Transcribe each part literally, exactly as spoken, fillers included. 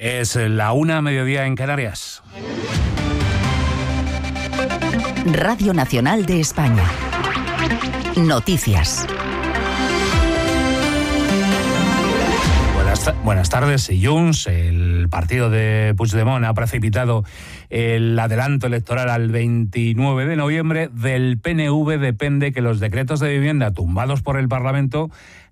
Es la una, mediodía en Canarias. Radio Nacional de España. Noticias. Buenas, buenas tardes. Y Junts, el partido de Puigdemont, ha precipitado el adelanto electoral al veintinueve de noviembre. Del P N V depende que los decretos de vivienda tumbados por el Parlamento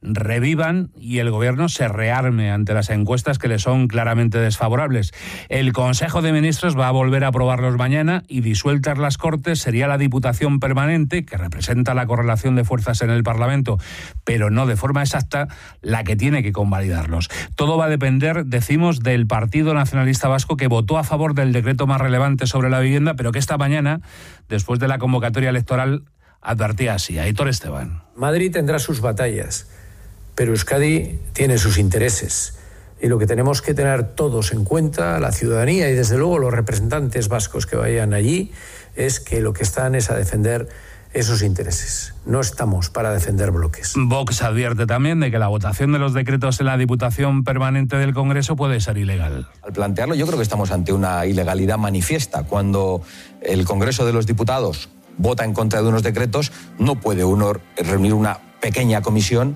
revivan y el gobierno se rearme ante las encuestas que le son claramente desfavorables. El Consejo de Ministros va a volver a aprobarlos mañana y, disueltas las Cortes, sería la Diputación Permanente, que representa la correlación de fuerzas en el Parlamento, pero no de forma exacta, la que tiene que convalidarlos. Todo va a depender, decimos, del Partido Nacionalista Vasco, que votó a favor del decreto más relevante sobre la vivienda, pero que esta mañana, después de la convocatoria electoral, advertía así. Aitor Esteban. Madrid tendrá sus batallas, pero Euskadi tiene sus intereses. Y lo que tenemos que tener todos en cuenta, la ciudadanía y desde luego los representantes vascos que vayan allí, es que lo que están es a defender esos intereses. No estamos para defender bloques. Vox advierte también de que la votación de los decretos en la Diputación Permanente del Congreso puede ser ilegal. Al plantearlo, yo creo que estamos ante una ilegalidad manifiesta. Cuando el Congreso de los Diputados vota en contra de unos decretos, no puede uno reunir una pequeña comisión,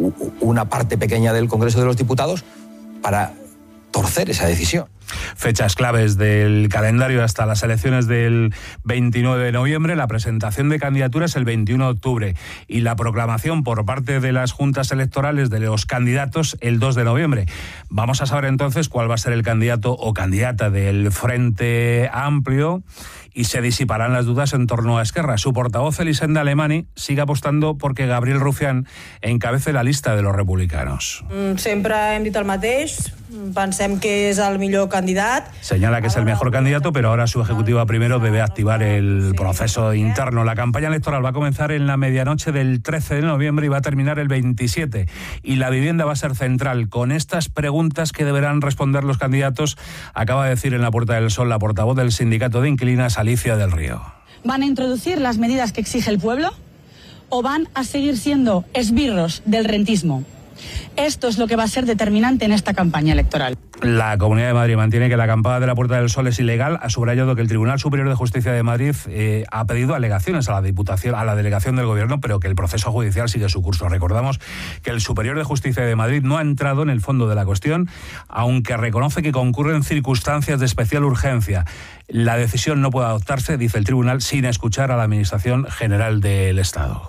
una parte pequeña del Congreso de los Diputados, para torcer esa decisión. Fechas claves del calendario hasta las elecciones del veintinueve de noviembre, la presentación de candidaturas el veintiuno de octubre y la proclamación por parte de las juntas electorales de los candidatos el dos de noviembre. Vamos a saber entonces cuál va a ser el candidato o candidata del Frente Amplio y se disiparán las dudas en torno a Esquerra. Su portavoz, Elisenda Alemany, sigue apostando porque Gabriel Rufián encabece la lista de los republicanos. Sempre hem dit el mateix, pensem que és el millor candidat. Señala que es el mejor candidato, pero ahora su ejecutiva primero debe activar el proceso interno. La campaña electoral va a comenzar en la medianoche del trece de noviembre y va a terminar el veintisiete. Y la vivienda va a ser central. Con estas preguntas que deberán responder los candidatos, acaba de decir en la Puerta del Sol la portavoz del sindicato de inquilinas, Alicia del Río. ¿Van a introducir las medidas que exige el pueblo o van a seguir siendo esbirros del rentismo? Esto es lo que va a ser determinante en esta campaña electoral. La Comunidad de Madrid mantiene que la acampada de la Puerta del Sol es ilegal. Ha subrayado que el Tribunal Superior de Justicia de Madrid eh, ha pedido alegaciones a la Diputación, a la delegación del Gobierno, pero que el proceso judicial sigue su curso. Recordamos que el Superior de Justicia de Madrid no ha entrado en el fondo de la cuestión, aunque reconoce que concurren circunstancias de especial urgencia. La decisión no puede adoptarse, dice el Tribunal, sin escuchar a la Administración General del Estado.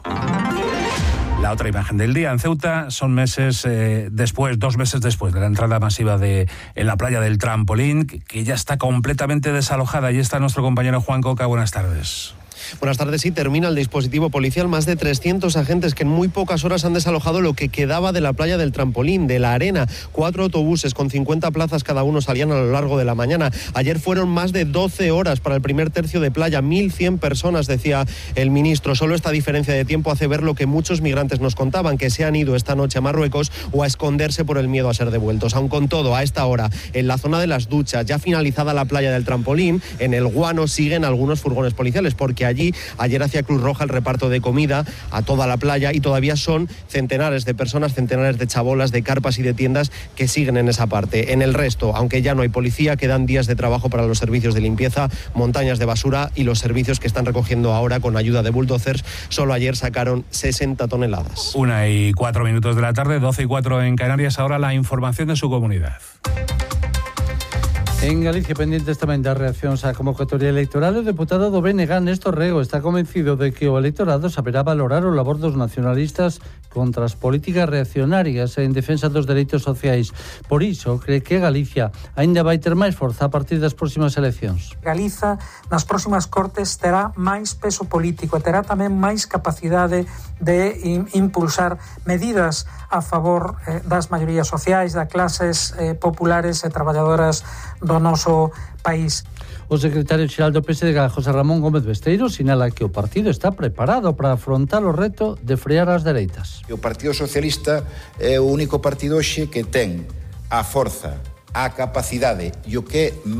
La otra imagen del día en Ceuta son meses eh, después, dos meses después de la entrada masiva de en la playa del Trampolín, que, que ya está completamente desalojada. Ahí está nuestro compañero Juan Coca. Buenas tardes. Buenas tardes. Y termina el dispositivo policial. Más de trescientos agentes que en muy pocas horas han desalojado lo que quedaba de la playa del Trampolín, de la arena. Cuatro autobuses con cincuenta plazas cada uno salían a lo largo de la mañana. Ayer fueron más de doce horas para el primer tercio de playa. mil cien personas, decía el ministro. Solo esta diferencia de tiempo hace ver lo que muchos migrantes nos contaban, que se han ido esta noche a Marruecos o a esconderse por el miedo a ser devueltos. Aun con todo, a esta hora, en la zona de las duchas, ya finalizada la playa del Trampolín, en el Guano siguen algunos furgones policiales, porque allí ayer hacía Cruz Roja el reparto de comida a toda la playa y todavía son centenares de personas, centenares de chabolas, de carpas y de tiendas que siguen en esa parte. En el resto, aunque ya no hay policía, quedan días de trabajo para los servicios de limpieza, montañas de basura y los servicios que están recogiendo ahora con ayuda de bulldozers. Solo ayer sacaron sesenta toneladas. Una y cuatro minutos de la tarde, doce y cuatro en Canarias. Ahora la información de su comunidad. En Galicia, pendientes tamén das reaccións á convocatoria electoral, o deputado do B N G, Néstor Rego, está convencido de que o electorado saberá valorar o labor dos nacionalistas contra as políticas reaccionarias e en defensa dos dereitos sociais. Por iso, cree que Galicia aínda vai ter máis forza a partir das próximas eleccións. Galiza, nas próximas cortes, terá máis peso político e terá tamén máis capacidade de impulsar medidas a favor eh, das maiorías sociais, das clases eh, populares e traballadoras do noso país. O secretario xeral do P S D G, José Ramón Gómez Besteiro, sinala que o partido está preparado para afrontar o reto de frear as dereitas. O Partido Socialista é o único partido hoxe que ten a forza, a capacidade e o que